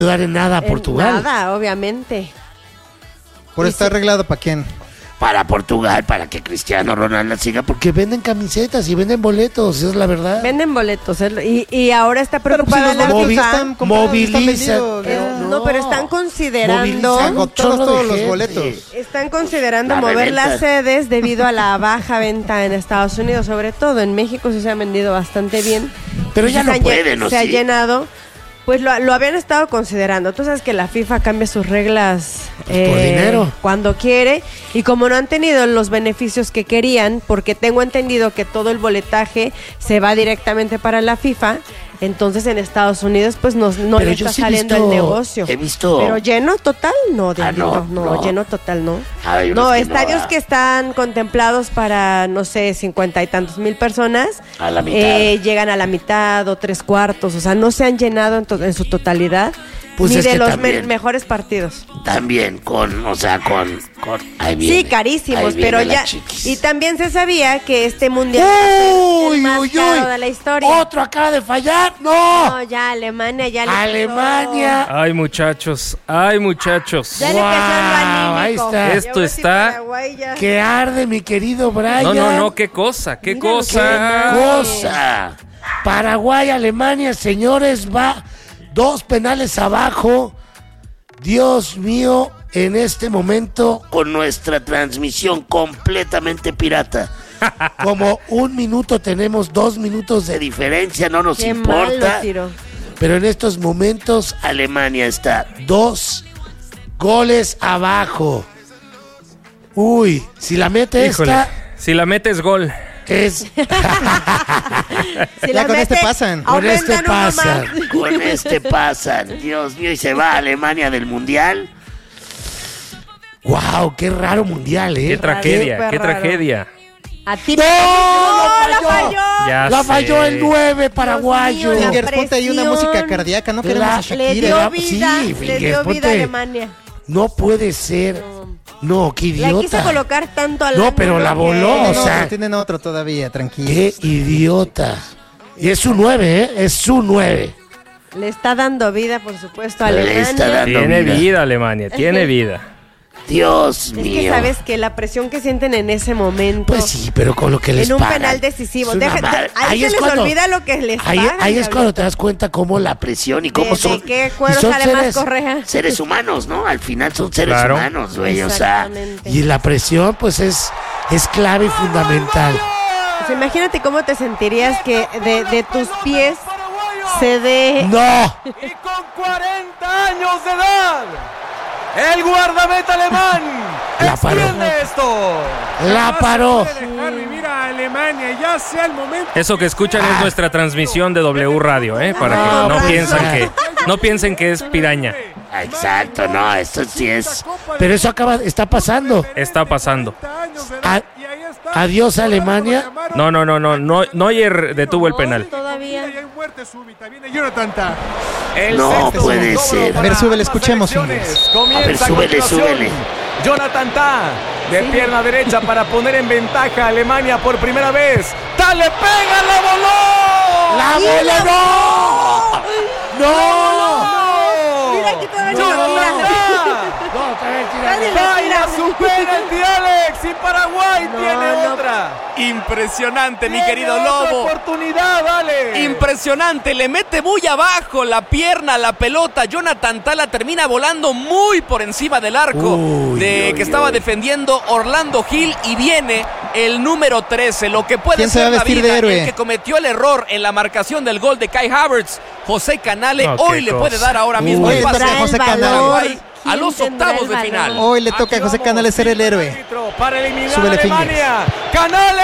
ayudar en nada a Portugal. Nada, obviamente. Por está arreglado para quién. Para Portugal, para que Cristiano Ronaldo siga, porque venden camisetas y venden boletos, esa es la verdad. Venden boletos y ahora está preocupada la FIFA. Moviliza. No, pero están considerando. Agotados todos los boletos. Están considerando mover las sedes debido a la baja venta en Estados Unidos, sobre todo. En México sí se han vendido bastante bien. Pero ya no pueden, ¿no? Se ha llenado. Pues lo habían estado considerando. Tú sabes que la FIFA cambia sus reglas por dinero. Cuando quiere. Y como no han tenido los beneficios que querían, porque tengo entendido que todo el boletaje se va directamente para la FIFA, entonces en Estados Unidos pues no le está saliendo el negocio. He visto. Pero lleno total, no, no. lleno total, no. No, estadios que están contemplados para, no sé, 50 y tantos mil personas, a la mitad. Llegan a la mitad o 3/4, o sea, no se han llenado en su totalidad. Pues ni de los mejores partidos. También con ahí viene, sí, carísimos, pero ya. Chiquis. Y también se sabía que este mundial es el más caro de la historia. Otro acaba de fallar. No, ya Alemania Alemania. Ay, muchachos. Ya le Wow, empezó lo anímico. ahí está. Esto está que arde, mi querido Brian. No, qué cosa. Qué cosa. Paraguay, Alemania, señores, va 2 penales abajo. Dios mío, en este momento con nuestra transmisión completamente pirata. Como 1 minuto tenemos 2 minutos de diferencia, no nos importa. Pero en estos momentos Alemania está 2 goles abajo. Uy, si la mete esta. Si la mete es gol. Es. Ya con este pasan. Con este pasan. Dios mío, y se va a Alemania del mundial. Wow, qué raro mundial, Qué tragedia. A ti la falló el 9 paraguayo. Finger, ponte ahí una música cardíaca, no queremos a Shakira. Le dio vida a Alemania. No puede ser. No, qué idiota. La quiso colocar tanto a la. No, pero la voló, o sea. Tienen otro todavía, tranquilo. Qué idiota. Y es su 9, Es su 9. Le está dando vida, por supuesto, a Alemania. Tiene vida Alemania, tiene vida. Dios mío. Es que sabes que la presión que sienten en ese momento. Pues sí, pero con lo que les pagan. En un penal decisivo. Ahí se les olvida lo que les pagan. Ahí es cuando te das cuenta cómo la presión y cómo son. ¿De qué cuero sale más correa? Seres humanos, ¿no? Al final son seres humanos, güey. O sea, y la presión, pues es clave y fundamental. Pues imagínate cómo te sentirías que de tus pies se dé. ¡No! Y con 40 años de edad. El guardameta alemán extiende esto. La paró. Dejar vivir a Alemania, ya sea el momento. Eso que escuchan es nuestra transmisión de W Radio, para que no piensen que es piraña. Exacto, no, esto sí es. Pero eso está pasando. Está pasando. Adiós Alemania. No, Neuer detuvo el penal. Todavía. No puede ser. A ver, súbele, escuchemos. A ver, súbele. Jonathan Tah, de pierna derecha para poner en ventaja a Alemania por primera vez. ¡Tah le pega, la voló! ¡La voló! ¡No! Mira aquí todavía no ¡Vaya, supera el Alex! ¡Y Paraguay tiene otra! Impresionante, mi querido Lobo. Oportunidad, Alex. Impresionante, le mete muy abajo la pierna, la pelota. Jonathan Tah la termina volando muy por encima del arco que estaba defendiendo Orlando Gil, y viene el número 13, lo que puede ser la vida, el que cometió el error en la marcación del gol de Kai Havertz, José Canale. Hoy le puede dar ahora mismo el pase a José Canale a los octavos de final. Hoy le toca a José Canale ser el héroe. Para eliminar Súbele, a Alemania. ¡Canale!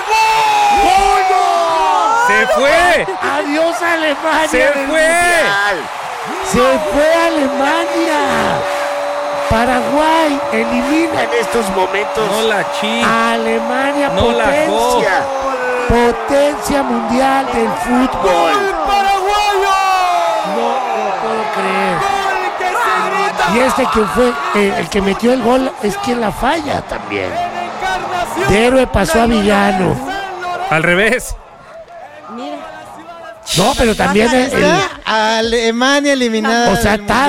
¡Gol! ¡Se fue! ¡Adiós Alemania! ¡Se fue Alemania! Paraguay elimina en estos momentos a Alemania, potencia mundial del fútbol. No lo puedo creer. Y que fue el que metió el gol es quien la falla también. De héroe pasó a villano. Al revés. Mira. No, pero también Alemania eliminada. o sea,